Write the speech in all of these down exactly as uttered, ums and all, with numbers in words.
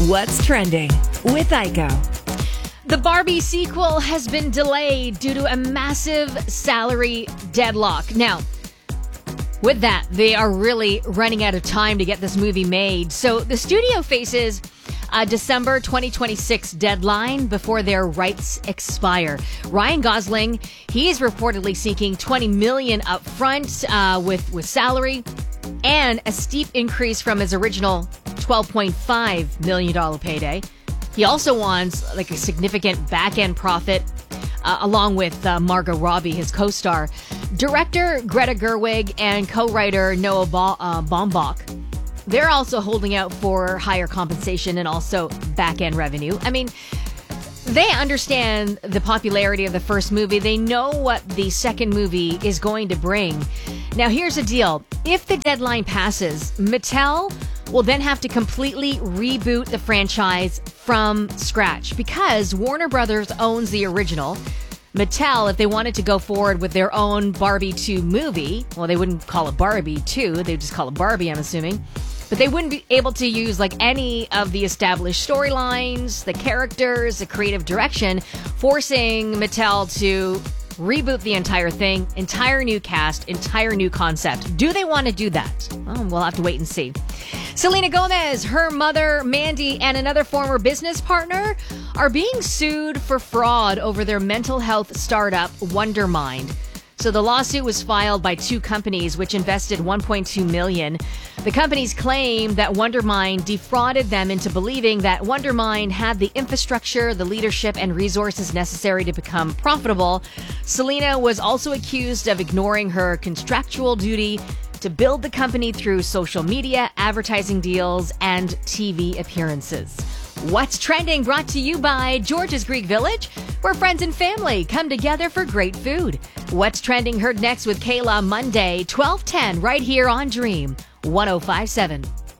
What's trending with Aiko? The Barbie sequel has been delayed due to a massive salary deadlock. Now, with that, they are really running out of time to get this movie made. So the studio faces a December twenty twenty-six deadline before their rights expire. Ryan Gosling, he is reportedly seeking twenty million dollars up front uh, with, with salary and a steep increase from his original twelve point five million dollars payday. He also wants like a significant back-end profit uh, along with uh, Margot Robbie, his co-star. Director Greta Gerwig and co-writer Noah ba- uh, Baumbach, they're also holding out for higher compensation and also back-end revenue. I mean, they understand the popularity of the first movie. They know what the second movie is going to bring. Now, here's the deal. If the deadline passes, Mattel will then have to completely reboot the franchise from scratch because Warner Brothers owns the original. Mattel, if they wanted to go forward with their own Barbie two movie, well, they wouldn't call it Barbie two. They'd just call it Barbie, I'm assuming. But they wouldn't be able to use like any of the established storylines, the characters, the creative direction, forcing Mattel to reboot the entire thing, entire new cast, entire new concept. Do they want to do that? Well, we'll have to wait and see. Selena Gomez, her mother, Mandy, and another former business partner are being sued for fraud over their mental health startup, Wondermind. So the lawsuit was filed by two companies which invested one point two million dollars. The companies claim that Wondermind defrauded them into believing that Wondermind had the infrastructure, the leadership, and resources necessary to become profitable. Selena was also accused of ignoring her contractual duty to build the company through social media, advertising deals, and T V appearances. What's Trending brought to you by George's Greek Village, where friends and family come together for great food. What's Trending heard next with Kayla Monday, twelve ten, right here on Dream one oh five seven.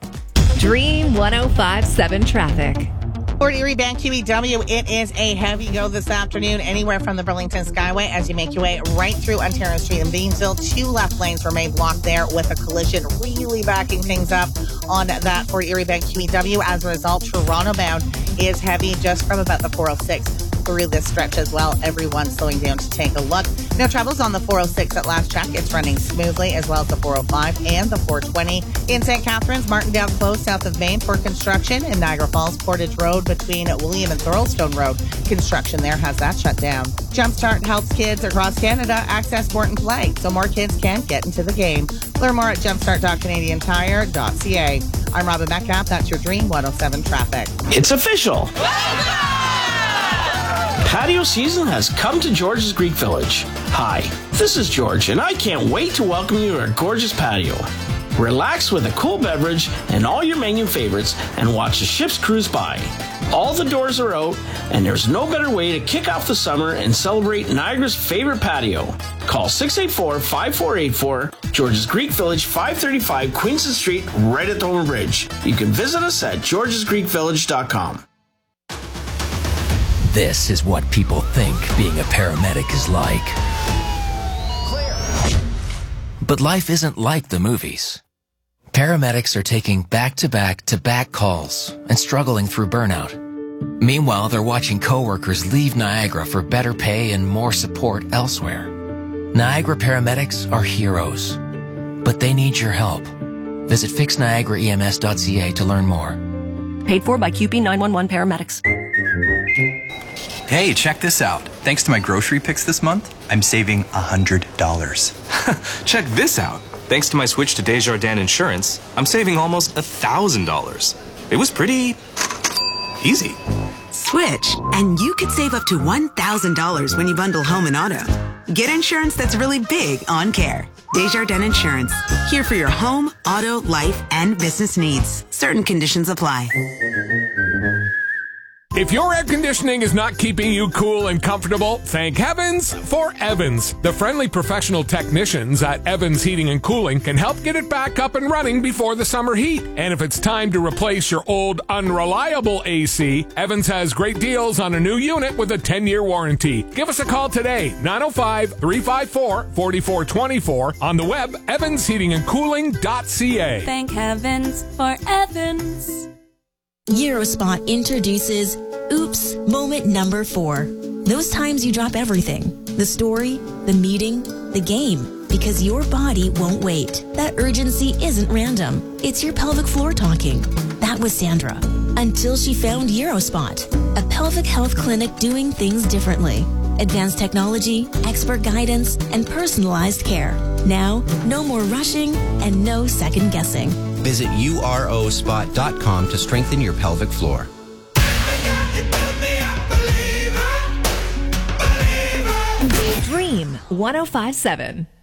Dream one oh five seven traffic. Fort Erie Bank Q E W, it is a heavy go this afternoon anywhere from the Burlington Skyway as you make your way right through Ontario Street in Beamsville. Two left lanes remain blocked there with a collision really backing things up on that Fort Erie Bank Q E W. As a result, Toronto bound is heavy just from about the four oh six through this stretch as well. Everyone slowing down to take a look. Now, travels on the four oh six at last check. It's running smoothly, as well as the four oh five and the four twenty. In Saint Catharines, Martindale closed south of Maine for construction. In Niagara Falls, Portage Road between William and Thurlstone Road. Construction there has that shut down. Jumpstart helps kids across Canada access sport and play, so more kids can get into the game. Learn more at jumpstart dot canadian tire dot c a. I'm Robin Metcalf. That's your Dream one oh seven traffic. It's official. Patio season has come to George's Greek Village. Hi, this is George, and I can't wait to welcome you to our gorgeous patio. Relax with a cool beverage and all your menu favorites and watch the ships cruise by. All the doors are out, and there's no better way to kick off the summer and celebrate Niagara's favorite patio. Call six eight four, five four eight four, George's Greek Village, five thirty-five Queenston Street, right at the Homer Bridge. You can visit us at georges greek village dot com. This is what people think being a paramedic is like. Clear. But life isn't like the movies. Paramedics are taking back-to-back-to-back calls and struggling through burnout. Meanwhile, they're watching coworkers leave Niagara for better pay and more support elsewhere. Niagara paramedics are heroes, but they need your help. Visit fix niagara e m s dot c a to learn more. Paid for by Q P nine one one Paramedics. Hey, check this out. Thanks to my grocery picks this month, I'm saving one hundred dollars. Check this out. Thanks to my switch to Desjardins Insurance, I'm saving almost one thousand dollars. It was pretty easy. Switch, and you could save up to one thousand dollars when you bundle home and auto. Get insurance that's really big on care. Desjardins Insurance. Here for your home, auto, life, and business needs. Certain conditions apply. If your air conditioning is not keeping you cool and comfortable, thank heavens for Evans. The friendly professional technicians at Evans Heating and Cooling can help get it back up and running before the summer heat. And if it's time to replace your old unreliable A C, Evans has great deals on a new unit with a ten-year warranty. Give us a call today, nine oh five, three five four, four four two four, on the web, evans heating and cooling dot c a. Thank heavens for Evans. Eurospot introduces Oops Moment Number Four. Those times you drop everything. The story, the meeting, the game. Because your body won't wait. That urgency isn't random. It's your pelvic floor talking. That was Sandra. Until she found Eurospot, a pelvic health clinic doing things differently. Advanced technology, expert guidance, and personalized care. Now, no more rushing and no second guessing. Visit U R O spot dot com to strengthen your pelvic floor. Dream one oh five point seven.